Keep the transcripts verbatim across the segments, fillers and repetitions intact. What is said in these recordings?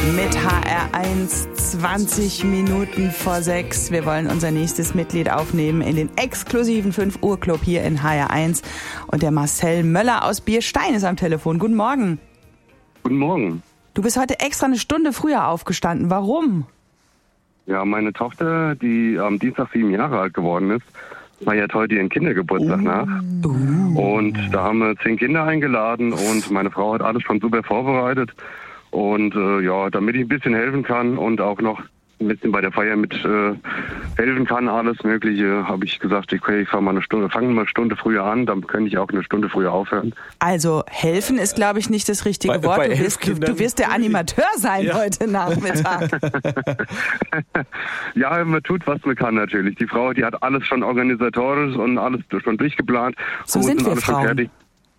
mit H R eins, zwanzig Minuten vor sechs. Wir wollen unser nächstes Mitglied aufnehmen in den exklusiven fünf Uhr Club hier in H R eins. Und der Marcel Möller aus Bierstein ist am Telefon. Guten Morgen. Guten Morgen. Du bist heute extra eine Stunde früher aufgestanden. Warum? Ja, meine Tochter, die am Dienstag sieben Jahre alt geworden ist, feiert heute ihren Kindergeburtstag uh. nach. Uh. Und da haben wir zehn Kinder eingeladen und meine Frau hat alles schon super vorbereitet. Und äh, ja, damit ich ein bisschen helfen kann und auch noch ein bisschen bei der Feier mit äh, helfen kann, alles Mögliche, habe ich gesagt, okay, ich fange mal eine Stunde, fange mal eine Stunde früher an, dann könnte ich auch eine Stunde früher aufhören. Also helfen ist, glaube ich, nicht das richtige bei, Wort. Bei du, wirst, du, du wirst der Animateur sein ja. heute Nachmittag. Ja, man tut, was man kann natürlich. Die Frau, die hat alles schon organisatorisch und alles schon durchgeplant. So sind wir Frauen.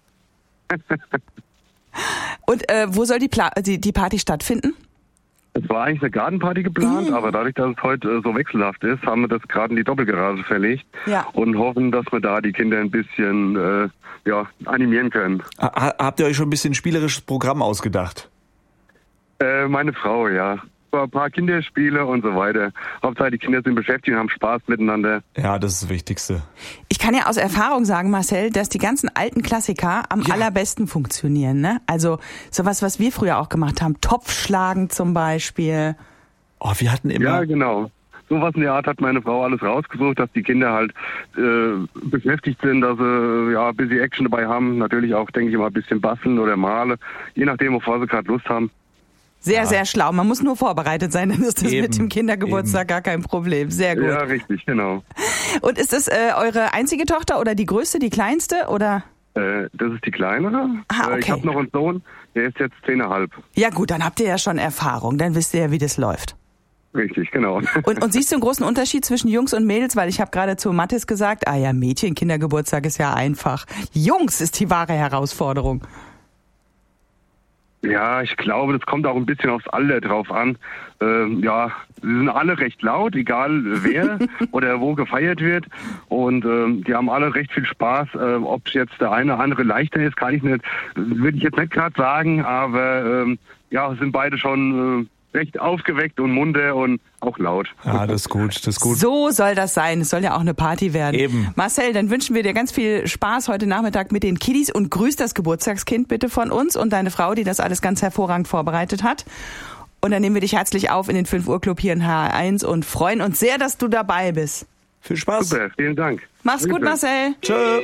Und äh, wo soll die, Pla- die, die Party stattfinden? Es war eigentlich eine Gartenparty geplant, mhm. aber dadurch, dass es heute äh, so wechselhaft ist, haben wir das gerade in die Doppelgarage verlegt ja. und hoffen, dass wir da die Kinder ein bisschen äh, ja, animieren können. Ha- habt ihr euch schon ein bisschen ein spielerisches Programm ausgedacht? Äh, meine Frau, ja. Ein paar Kinderspiele und so weiter. Hauptsache die Kinder sind beschäftigt und haben Spaß miteinander. Ja, das ist das Wichtigste. Ich kann ja aus Erfahrung sagen, Marcel, dass die ganzen alten Klassiker am ja. allerbesten funktionieren. Ne? Also sowas, was wir früher auch gemacht haben. Topfschlagen zum Beispiel. Oh, wir hatten immer... Ja, genau. Sowas in der Art hat meine Frau alles rausgesucht, dass die Kinder halt äh, beschäftigt sind, dass sie ja ein bisschen Action dabei haben. Natürlich auch, denke ich mal, ein bisschen basteln oder malen. Je nachdem, wovor sie gerade Lust haben. Sehr, ja. sehr schlau. Man muss nur vorbereitet sein, dann ist das eben, mit dem Kindergeburtstag eben. gar kein Problem. Sehr gut. Ja, richtig, genau. Und ist das äh, eure einzige Tochter oder die größte, die kleinste? Oder? Äh, das ist die kleinere. Ah, okay. äh, ich habe noch einen Sohn, der ist jetzt zehn Komma fünf. Ja gut, dann habt ihr ja schon Erfahrung. Dann wisst ihr ja, wie das läuft. Richtig, genau. Und, und siehst du einen großen Unterschied zwischen Jungs und Mädels? Weil ich habe gerade zu Mathis gesagt, ah ja, Mädchen, Kindergeburtstag ist ja einfach. Jungs ist die wahre Herausforderung. Ja, ich glaube, das kommt auch ein bisschen aufs Alter drauf an. Ähm, ja, sie sind alle recht laut, egal wer oder wo gefeiert wird. Und ähm, die haben alle recht viel Spaß. Äh, ob jetzt der eine oder andere leichter ist, kann ich nicht, würde ich jetzt nicht gerade sagen. Aber ähm, ja, sind beide schon... Äh, recht aufgeweckt und munter und auch laut. Ja, das ist gut, das ist gut. So soll das sein. Es soll ja auch eine Party werden. Eben. Marcel, dann wünschen wir dir ganz viel Spaß heute Nachmittag mit den Kiddies und grüß das Geburtstagskind bitte von uns und deine Frau, die das alles ganz hervorragend vorbereitet hat. Und dann nehmen wir dich herzlich auf in den fünf Uhr Club hier in H R eins und freuen uns sehr, dass du dabei bist. Viel Spaß. Super, vielen Dank. Mach's gut, Marcel. Tschö.